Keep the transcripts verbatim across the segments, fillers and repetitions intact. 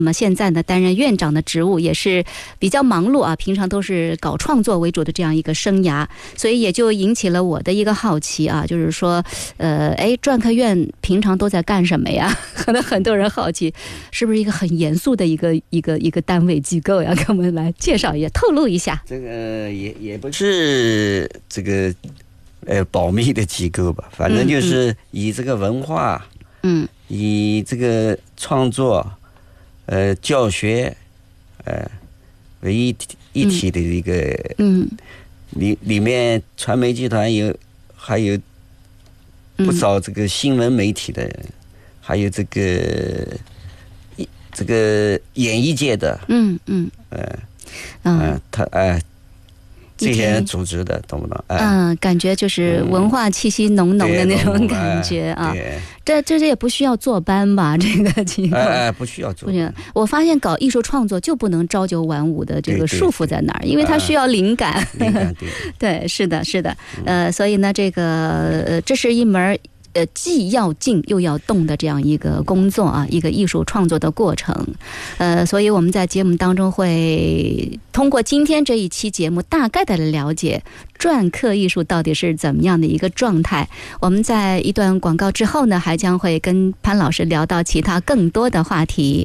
那么现在呢，担任院长的职务也是比较忙碌啊，平常都是搞创作为主的这样一个生涯，所以也就引起了我的一个好奇啊，就是说，呃，哎，篆刻院平常都在干什么呀？可能很多人好奇，是不是一个很严肃的一个一个一个单位机构呀？给我们来介绍一下，透露一下。 这个也也不是这个呃保密的机构吧，反正就是以这个文化，嗯，以这个创作。呃，教学，呃，为一体一体的一个，嗯，里里面传媒集团有，还有不少这个新闻媒体的，嗯、还有这个这个演艺界的，嗯嗯，呃，嗯、呃，他哎。呃这些人组织的，懂不懂？哎、 嗯，感觉就是文化气息浓浓的那种感觉啊。这这这也不需要坐班吧？这个机构哎哎，不需要坐班。 不行，我发现搞艺术创作就不能朝九晚五的这个束缚在那儿，因为它需要灵感。 灵感对对，是的，是的。呃，所以呢，这个呃，这是一门。呃，既要静又要动的这样一个工作啊，一个艺术创作的过程。呃，所以我们在节目当中会通过今天这一期节目，大概的了解篆刻艺术到底是怎么样的一个状态。我们在一段广告之后呢，还将会跟潘老师聊到其他更多的话题。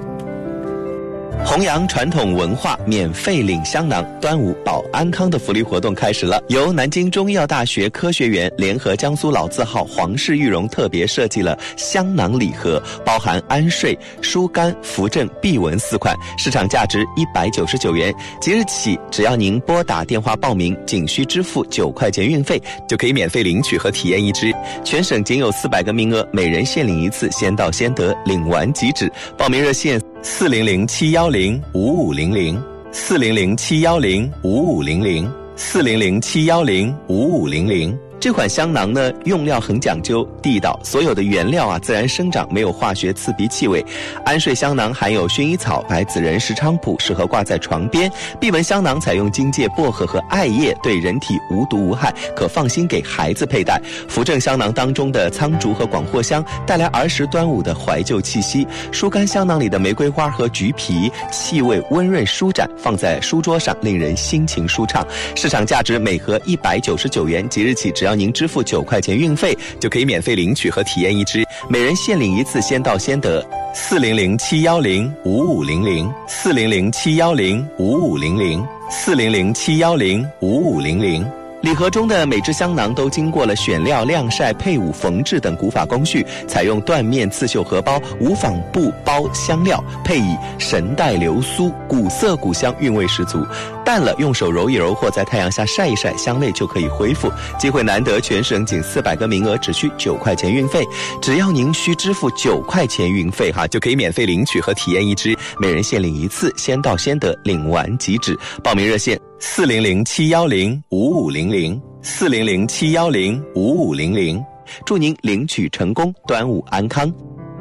弘扬传统文化，免费领香囊，端午保安康的福利活动开始了。由南京中医药大学科学园联合江苏老字号皇氏玉荣特别设计了香囊礼盒，包含安睡、疏肝、扶正、避蚊四款，市场价值一百九十九元。即日起，只要您拨打电话报名，仅需支付九块钱运费，就可以免费领取和体验一支。全省仅有四百个名额，每人限领一次，先到先得，领完即止。报名热线四零零七幺零五五零零，四零零七幺零五五零零，四零零七幺零五五零零。这款香囊呢，用料很讲究地道，所有的原料啊自然生长，没有化学刺鼻气味。安睡香囊含有薰衣草、白子仁、石菖蒲，适合挂在床边。避蚊香囊采用荆芥、薄荷和艾叶，对人体无毒无害，可放心给孩子佩戴。扶正香囊当中的苍竹和广藿香带来儿时端午的怀旧气息。疏肝香囊里的玫瑰花和橘皮气味温润舒展，放在书桌上令人心情舒畅。市场价值每盒一百九十九元，即日起只要您支付九块钱运费，就可以免费领取和体验一支，每人限领一次，先到先得。四零零七幺零五五零零，四零零七幺零五五零零，四零零七幺零五五零零。礼盒中的每只香囊都经过了选料、晾晒、配伍、缝制等古法工序，采用缎面刺绣荷包、无纺布包香料，配以神带流苏，古色古香，韵味十足。淡了用手揉一揉，或在太阳下晒一晒，香味就可以恢复。机会难得，全省仅四百个名额，只需九块钱运费。只要您需支付九块钱运费哈，就可以免费领取和体验一支，每人限领一次，先到先得，领完即止。报名热线四零零七幺零五五零零，四零零七幺零五五零零。祝您领取成功，端午安康。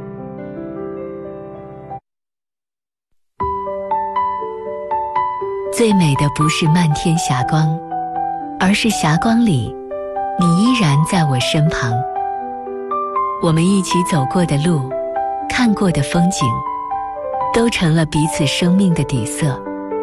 最美的不是漫天霞光，而是霞光里你依然在我身旁。我们一起走过的路，看过的风景，都成了彼此生命的底色。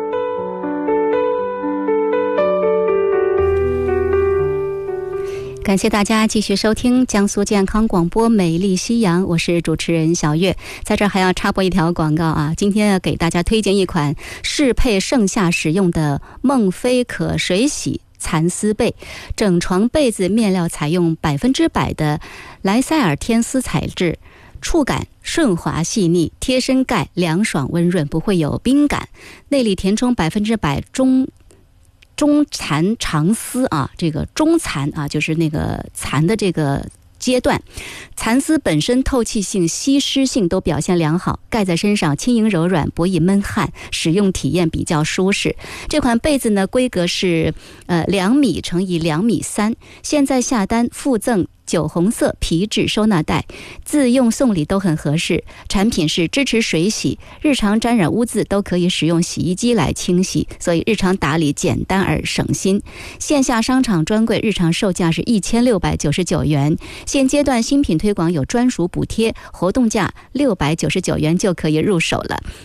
感谢大家继续收听江苏健康广播美丽夕阳，我是主持人小月。在这儿还要插播一条广告啊，今天要给大家推荐一款适配盛夏使用的梦飞可水洗蚕丝被，整床被子面料采用百分之百的莱塞尔天丝材质，触感顺滑细腻，贴身盖凉爽温润，不会有冰感，内里填充百分之百中中蚕长丝啊，这个中蚕啊，就是那个蚕的这个阶段，蚕丝本身透气性、吸湿性都表现良好，盖在身上轻盈柔软，不易闷汗，使用体验比较舒适。这款被子呢，规格是呃两米乘以两米三，现在下单附赠酒红色皮质收纳袋，自用送礼都很合适。产品是支持水洗，日常沾染污渍都可以使用洗衣机来清洗，所以日常打理简单而省心。线下商场专柜日常售价是一千六百九十九元，现阶段新品推广有专属补贴，活动价六百九十九元就可以入手了。